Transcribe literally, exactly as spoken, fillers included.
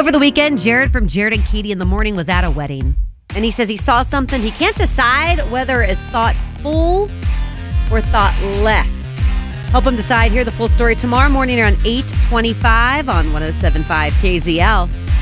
Over the weekend, Jared from Jared and Katie in the Morning was at a wedding. And he says he saw something he can't decide whether it's thoughtful or thoughtless. Help him decide. Hear the full story tomorrow morning around eight twenty-five on one oh seven point five K Z L.